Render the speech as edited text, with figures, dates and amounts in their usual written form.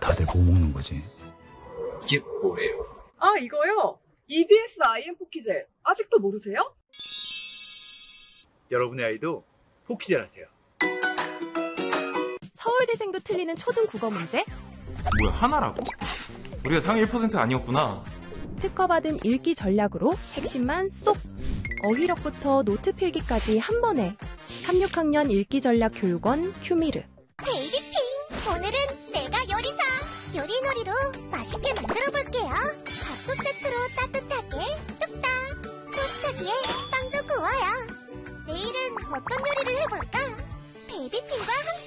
다들 뭐 먹는 거지? 이게 뭐래요? 아, 이거요? EBS IM 포키젤. 아직도 모르세요? 여러분의 아이도 포키젤 하세요. 서울대생도 틀리는 초등 국어 문제? 뭐야, 하나라고? 우리가 상위 1% 아니었구나. 특허받은 읽기 전략으로 핵심만 쏙! 어휘력부터 노트 필기까지 한 번에. 3, 6학년 읽기 전략 교육원 큐미르. 베이비핑! 오늘은 내가 요리사! 요리놀이로 맛있게 만들어볼게요. 밥솥 세트로 따뜻하게 뚝딱! 토스터기에 빵도 구워요. 내일은 어떤 요리를 해볼까? 베이비핑과 함께